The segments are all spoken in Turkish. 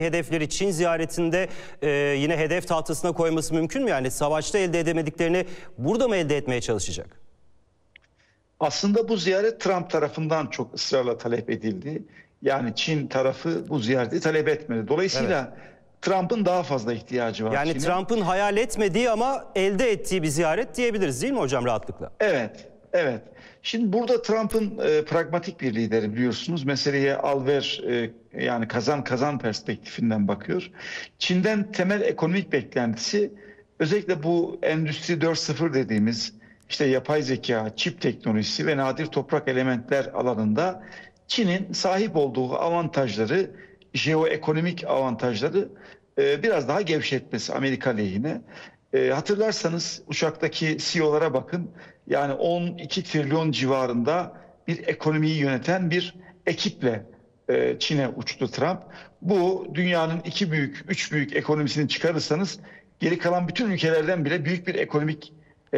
hedefleri Çin ziyaretinde yine hedef tahtasına koyması mümkün mü? Yani savaşta elde edemediklerini burada mı elde etmeye çalışacak? Aslında bu ziyaret Trump tarafından çok ısrarla talep edildi. Yani Çin tarafı bu ziyareti talep etmedi. Evet. Dolayısıyla Trump'ın daha fazla ihtiyacı var Yani Çin'e. Trump'ın hayal etmediği ama elde ettiği bir ziyaret diyebiliriz değil mi hocam rahatlıkla? Evet, evet. Şimdi burada Trump'ın pragmatik bir lideri biliyorsunuz. Meseleye al-ver yani kazan kazan perspektifinden bakıyor. Çin'den temel ekonomik beklentisi özellikle bu Endüstri 4.0 dediğimiz işte yapay zeka, çip teknolojisi ve nadir toprak elementler alanında Çin'in sahip olduğu avantajları, jeoekonomik avantajları biraz daha gevşetmesi Amerika lehine. Hatırlarsanız uçaktaki CEO'lara bakın. Yani 12 trilyon civarında bir ekonomiyi yöneten bir ekiple Çin'e uçtu Trump. Bu dünyanın iki büyük, üç büyük ekonomisini çıkarırsanız geri kalan bütün ülkelerden bile büyük bir ekonomik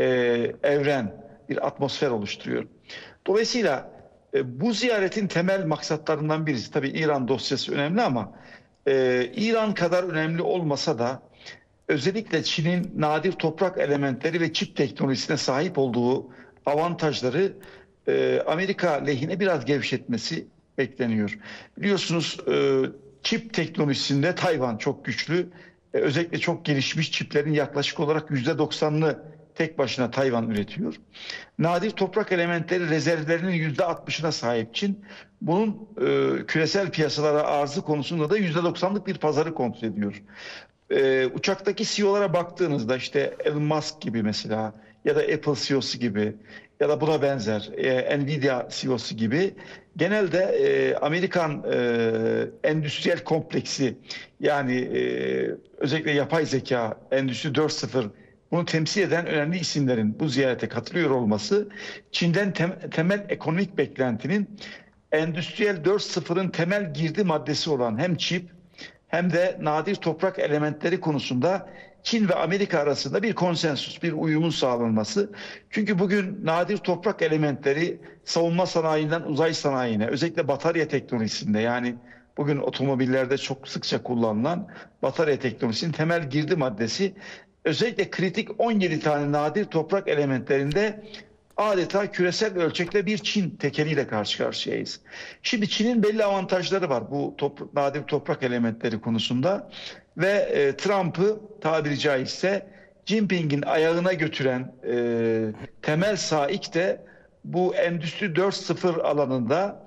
evren, bir atmosfer oluşturuyor. Dolayısıyla bu ziyaretin temel maksatlarından birisi tabii İran dosyası önemli ama İran kadar önemli olmasa da özellikle Çin'in nadir toprak elementleri ve çip teknolojisine sahip olduğu avantajları Amerika lehine biraz gevşetmesi bekleniyor. Biliyorsunuz çip teknolojisinde Tayvan çok güçlü. Özellikle çok gelişmiş çiplerin yaklaşık olarak %90'ını tek başına Tayvan üretiyor. Nadir toprak elementleri rezervlerinin %60'ına sahip Çin. Bunun küresel piyasalara arzı konusunda da %90'lık bir pazarı kontrol ediyor. Uçaktaki CEO'lara baktığınızda işte Elon Musk gibi mesela ya da Apple CEO'su gibi ya da buna benzer Nvidia CEO'su gibi genelde Amerikan endüstriyel kompleksi yani özellikle yapay zeka, Endüstri 4.0 bunu temsil eden önemli isimlerin bu ziyarete katılıyor olması Çin'den temel ekonomik beklentinin Endüstriyel 4.0'ın temel girdi maddesi olan hem çip hem de nadir toprak elementleri konusunda Çin ve Amerika arasında bir konsensus, bir uyumun sağlanması. Çünkü bugün nadir toprak elementleri savunma sanayinden uzay sanayine, özellikle batarya teknolojisinde yani bugün otomobillerde çok sıkça kullanılan batarya teknolojisinin temel girdi maddesi. Özellikle kritik 17 tane nadir toprak elementlerinde adeta küresel ölçekte bir Çin tekeliyle karşı karşıyayız. Şimdi Çin'in belli avantajları var bu nadir toprak elementleri konusunda ve Trump'ı tabiri caizse Jinping'in ayağına götüren temel saik de bu Endüstri 4.0 alanında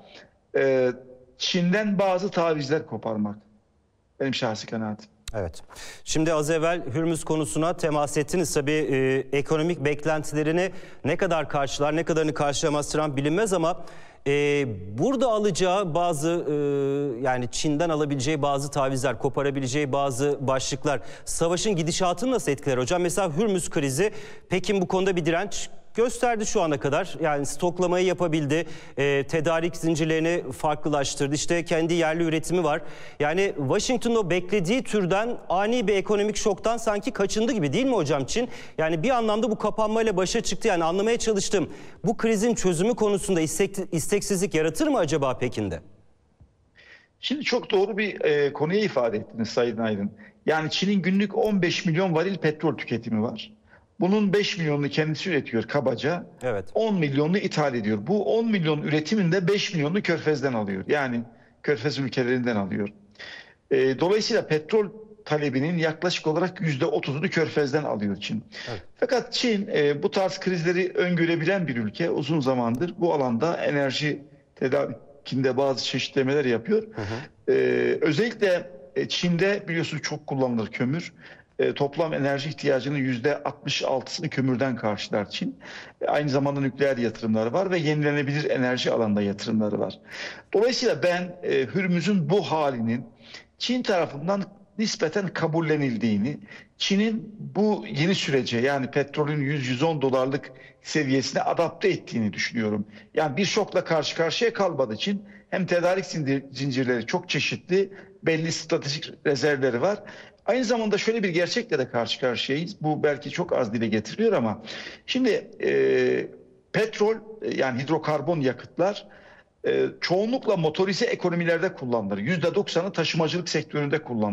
Çin'den bazı tavizler koparmak. Benim şahsi kanaatim. Evet. Şimdi az evvel Hürmüz konusuna temas ettiniz. Tabii ekonomik beklentilerini ne kadar karşılar, ne kadarını karşılamaz Trump bilinmez ama burada alacağı bazı yani Çin'den alabileceği bazı tavizler, koparabileceği bazı başlıklar savaşın gidişatını nasıl etkiler hocam? Mesela Hürmüz krizi, Pekin bu konuda bir direnç gösterdi şu ana kadar. Yani stoklamayı yapabildi, tedarik zincirlerini farklılaştırdı. İşte kendi yerli üretimi var. Yani Washington'ın o beklediği türden ani bir ekonomik şoktan sanki kaçındı gibi değil mi hocam Çin? Yani bir anlamda bu kapanmayla başa çıktı. Yani anlamaya çalıştım. Bu krizin çözümü konusunda isteksizlik yaratır mı acaba Pekin'de? Şimdi çok doğru bir konuya ifade ettiniz Sayın Aydın. Yani Çin'in günlük 15 milyon varil petrol tüketimi var. Bunun 5 milyonunu kendisi üretiyor kabaca. Evet. 10 milyonunu ithal ediyor. Bu 10 milyon üretiminde 5 milyonunu Körfez'den alıyor. Yani Körfez ülkelerinden alıyor. Dolayısıyla petrol talebinin yaklaşık olarak %30'unu Körfez'den alıyor Çin. Evet. Fakat Çin bu tarz krizleri öngörebilen bir ülke. Uzun zamandır bu alanda enerji tedarikinde bazı çeşitlemeler yapıyor. Hı hı. Özellikle Çin'de biliyorsunuz çok kullanılır kömür. Toplam enerji ihtiyacının %66'sını kömürden karşılar Çin. Aynı zamanda nükleer yatırımları var ve yenilenebilir enerji alanında yatırımları var. Dolayısıyla ben Hürmüz'ün bu halinin Çin tarafından nispeten kabullenildiğini, Çin'in bu yeni sürece yani petrolün 100-110 dolarlık seviyesine adapte ettiğini düşünüyorum. Yani bir şokla karşı karşıya kalmadı Çin. Hem tedarik zincirleri çok çeşitli, belli stratejik rezervleri var. Aynı zamanda şöyle bir gerçekle de karşı karşıyayız. Bu belki çok az dile getiriliyor ama şimdi petrol yani hidrokarbon yakıtlar çoğunlukla motorize ekonomilerde kullanılır. %90'ı taşımacılık sektöründe kullanılır.